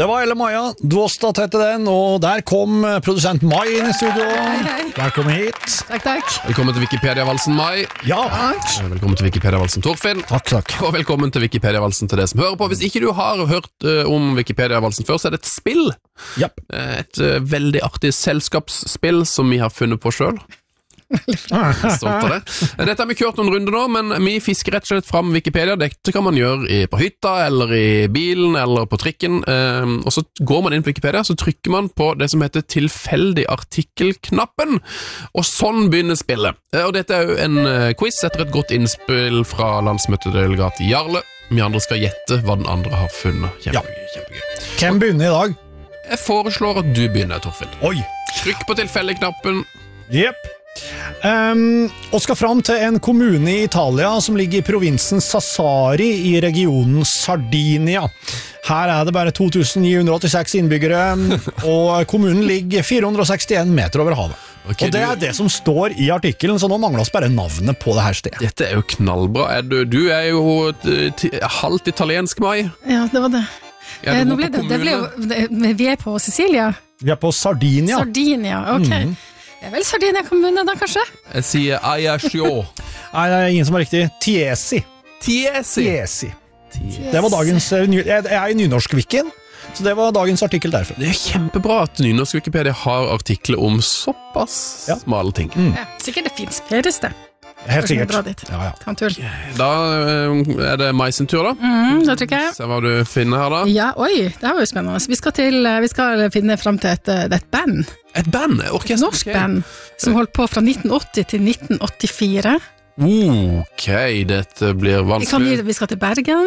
Det var Elle Maja, Dvostat heter den, og der kom produsent Mai inn i studio. Velkommen hit. Takk. Velkommen til Wikipedia-valsen, Mai. Ja. Velkommen til Wikipedia-valsen, Torfinn. Takk. Og velkommen til Wikipedia-valsen til deg som hører på. Hvis ikke du har hørt om Wikipedia-valsen før, så er det et spill. Yep. Et veldig artig selskapsspill som vi har funnet på selv. Stolt av det. Dette har vi kjørt noen runder nå, men vi fisker rett og slett fram Wikipedia. Dette kan man gjøre på hytta, eller i bilen, eller på trikken. Og så går man inn på Wikipedia, så trykker man på det som heter tilfeldig artikkelknappen, og sånn begynner spillet. Og dette er jo en quiz etter et godt innspill fra landsmøtedelegat Jarle. Vi andre skal gjette hva den andre har funnet. Kjempegøy. Hvem begynner i dag? Jeg foreslår at du begynner, Torfinn. Oi. Trykk på tilfeldig-knappen. Jep. Og skal fram til en kommune i Italia som ligger i provinsen Sassari i regionen Sardinia. Her er det bare 2986 innbyggere, og kommunen ligger 461 meter over havet. Okay, og det er det som står i artikkelen, så nå mangler oss bare navnet på det her stedet. Dette er jo knallbra. Du er jo halvt italiensk, Mai. Ja, det var det. Nå ble vi er på Sicilia. Vi er på Sardinia. Sardinia, ok. Det er vel Sardinia kommune da, kanskje? Jeg sier Ajaccio. Nei, det er ingen som er riktig. Tiesi. Det var dagens... Jeg er i nynorsk-wikken, så det var dagens artikkel derfor. Det er kjempebra at nynorsk Wikipedia har artikler om såpass smale ting. Ja, sikkert det finnes flere sted. Helt sikkert. Ja. Da er det Mai sin tur da. Da trykker jeg. Se hva du finner her da. Ja, oi, det var jo spennende. Vi skal finne frem til et band. Et band? Orkester? Norsk band, som holdt på fra 1980 til 1984. Ok, dette blir vanskelig. Vi skal til Bergen.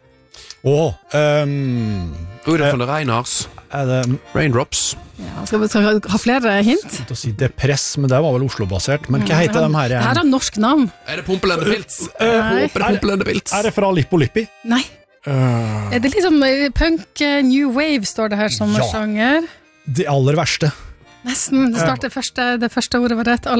Det er fra det Reinhards. Raindrops. Ja, skal vi ha flere hint? Jeg si Depress, men det var vel Oslo-basert. Men hva heter de her? Her er norsk navn. Er det Pumpelende Pilz? Er det fra Lippo Lippi? Nei. Er det liksom punk, new wave står det her som sjanger? Det aller verste. Nesten, det første ordet var rett.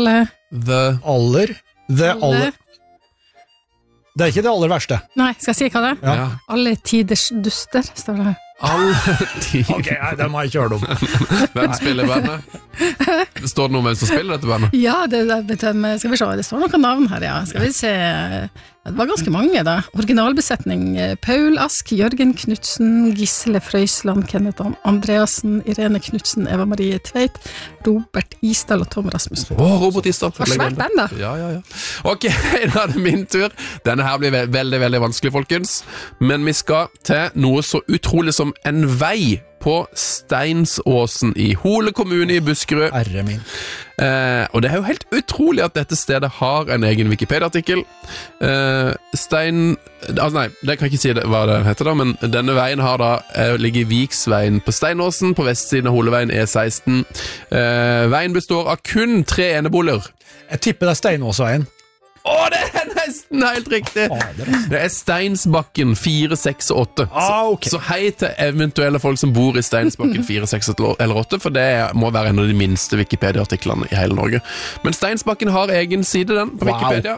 Det er ikke det aller verste. Nei, skal jeg si hva det er? Ja. Alle tiders duster, står det her. Ok, det må jeg ikke høre om. Hvem spiller bandet? Står det noe om hvem som spiller dette bandet? Ja, skal vi se, det står noen navn her, ja. Skal vi se, det var ganske mange da. Originalbesetning, Paul Ask, Jørgen Knudsen, Gisle Frøysland, Kenneth Andreasen, Irene Knudsen, Eva Marie Tveit, Robert Isdal og Tom Rasmussen. Robert Isdal. Det var svært band da. Ja. Ok, da er det min tur. Denne her blir veldig, veldig vanskelig, folkens. Men vi skal til noe så utrolig som en vei på Steinsåsen i Hole kommune i Buskerud. Herre min. Og det er jo helt utrolig at dette stedet har en egen Wikipedia-artikkel. Nei, det kan jeg ikke si hva det heter da, men denne veien ligger Viksveien på Steinåsen, på vestsiden av Holeveien E16. Veien består av kun 3 eneboliger. Jeg tipper det er Steinåsveien. Det er nesten helt riktig. Det er Steinsbakken 4, 6 og 8. Okay. Så hei til eventuelle folk som bor i Steinsbakken 4, 6 eller 8, for det må være en av de minste Wikipedia-artiklene i hele Norge. Men Steinsbakken har egen side, den, på Wikipedia.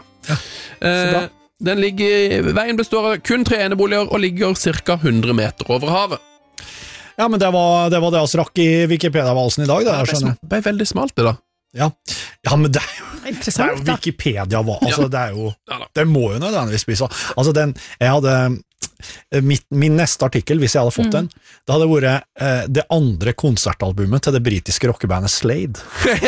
Veien består av kun 3 eneboliger og ligger ca. 100 meter over havet. Ja, men det var det oss rakk i Wikipedia-valsen i dag. Det ble veldig smalt det da. Ja, men det er jo interessant, det er jo Wikipedia, altså det må jo nødvendigvis bli så. Altså jeg hadde min neste artikkel, hvis jeg hadde fått den, det hadde vært det andre konsertalbumet til det britiske rockebandet Slade.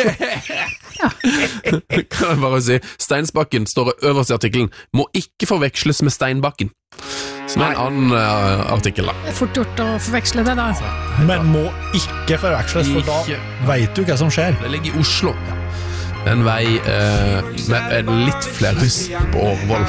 Kan jeg bare si, Steinsbakken står øverst i artikkelen, må ikke forveksles med Steinbakken. Som er en annen artikkel da. Det er fort gjort å forveksle det da. Men må ikke forveksles, for da vet du hva som skjer. Det ligger i Oslo. En vei med litt flere hus på Årvoll.